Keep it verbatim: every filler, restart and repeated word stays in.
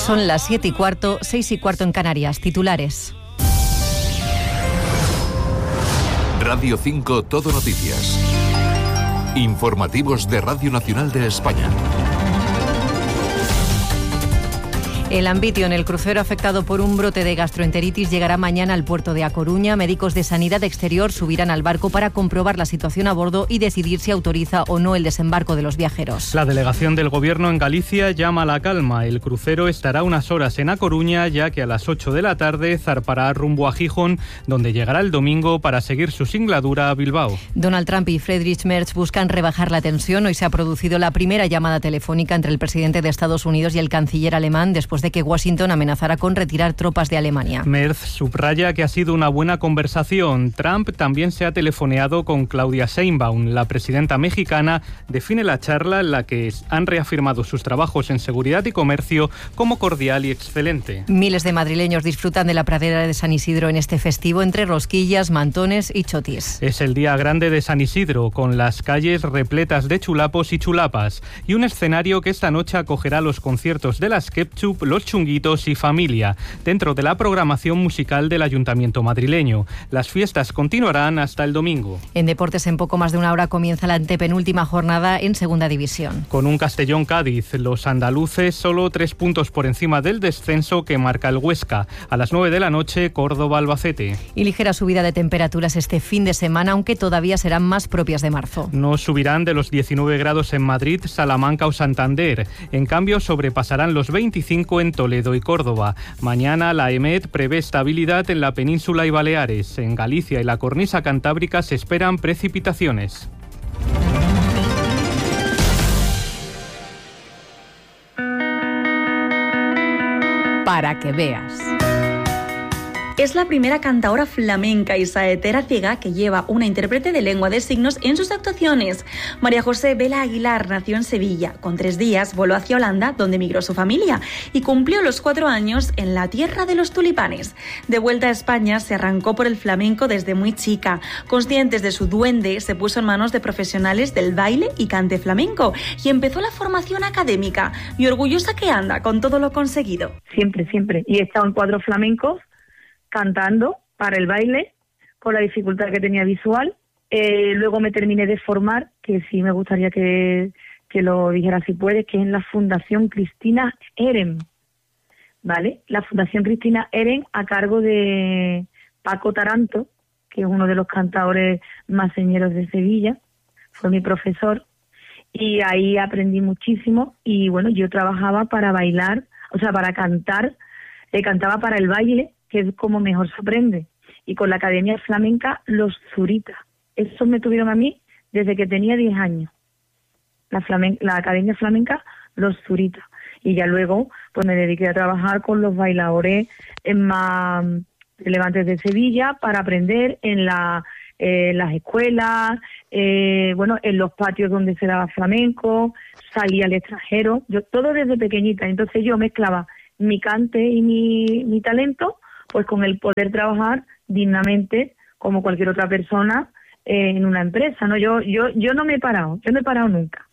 Son las siete y cuarto, seis y cuarto en Canarias. Titulares. Radio cinco Todo Noticias. Informativos de Radio Nacional de España. El Ambitio, en el crucero afectado por un brote de gastroenteritis, llegará mañana al puerto de A Coruña. Médicos de Sanidad Exterior subirán al barco para comprobar la situación a bordo y decidir si autoriza o no el desembarco de los viajeros. La delegación del Gobierno en Galicia llama a la calma. El crucero estará unas horas en A Coruña, ya que a las ocho de la tarde zarpará rumbo a Gijón, donde llegará el domingo para seguir su singladura a Bilbao. Donald Trump y Friedrich Merz buscan rebajar la tensión. Hoy se ha producido la primera llamada telefónica entre el presidente de Estados Unidos y el canciller alemán, después de que Washington amenazara con retirar tropas de Alemania. Merz subraya que ha sido una buena conversación. Trump también se ha telefoneado con Claudia Sheinbaum. La presidenta mexicana define la charla, en la que han reafirmado sus trabajos en seguridad y comercio, como cordial y excelente. Miles de madrileños disfrutan de la pradera de San Isidro en este festivo, entre rosquillas, mantones y chotis. Es el día grande de San Isidro, con las calles repletas de chulapos y chulapas, y un escenario que esta noche acogerá los conciertos de las Ketchup, los Chunguitos y Familia, dentro de la programación musical del Ayuntamiento madrileño. Las fiestas continuarán hasta el domingo. En deportes, en poco más de una hora comienza la antepenúltima jornada en Segunda División. Con un Castellón-Cádiz, los andaluces solo tres puntos por encima del descenso que marca el Huesca. A las nueve de la noche, Córdoba-Albacete. Y ligera subida de temperaturas este fin de semana, aunque todavía serán más propias de marzo. No subirán de los diecinueve grados en Madrid, Salamanca o Santander. En cambio, sobrepasarán los veinticinco en Toledo y Córdoba. Mañana la EMET prevé estabilidad en la península y Baleares. En Galicia y la cornisa cantábrica se esperan precipitaciones. Para que veas. Es la primera cantaora flamenca y saetera ciega que lleva una intérprete de lengua de signos en sus actuaciones. María José Vela Aguilar nació en Sevilla. Con tres días voló hacia Holanda, donde emigró su familia, y cumplió los cuatro años en la tierra de los tulipanes. De vuelta a España, se arrancó por el flamenco desde muy chica. Conscientes de su duende, se puso en manos de profesionales del baile y cante flamenco y empezó la formación académica. Y orgullosa que anda con todo lo conseguido. Siempre, siempre. Y he estado en cuadros flamencos, cantando para el baile, con la dificultad que tenía visual. Eh, luego me terminé de formar, que sí me gustaría que, que lo dijera si puede, que es en la Fundación Cristina Eren, ¿vale? La Fundación Cristina Eren, a cargo de Paco Taranto, que es uno de los cantadores más señeros de Sevilla, fue mi profesor, y ahí aprendí muchísimo. Y bueno, yo trabajaba para bailar, o sea, para cantar, eh, cantaba para el baile, que es como mejor se aprende, y con la Academia Flamenca Los Zuritas. Eso me tuvieron a mí desde que tenía diez años, la, Flamen- la Academia Flamenca Los Zuritas. Y ya luego pues me dediqué a trabajar con los bailadores más relevantes de Sevilla para aprender en la, eh, las escuelas, eh, bueno, en los patios donde se daba flamenco, salía al extranjero, yo todo desde pequeñita. Entonces yo mezclaba mi cante y mi, mi talento, pues con el poder trabajar dignamente como cualquier otra persona eh, en una empresa, ¿no? Yo yo yo no me he parado, yo no he parado nunca.